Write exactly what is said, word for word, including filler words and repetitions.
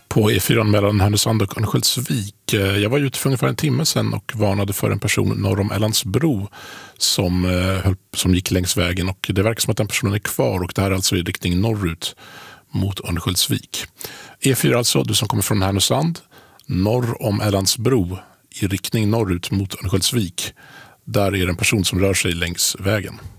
På E fyra mellan Härnösand och Örnsköldsvik. Jag var ute för ungefär en timme sedan och varnade för en person norr om Älandsbro som, höll, som gick längs vägen, och det verkar som att den personen är kvar, och det här är alltså i riktning norrut mot Örnsköldsvik. E fyra alltså, du som kommer från Härnösand, norr om Älandsbro i riktning norrut mot Örnsköldsvik. Där är det en person som rör sig längs vägen.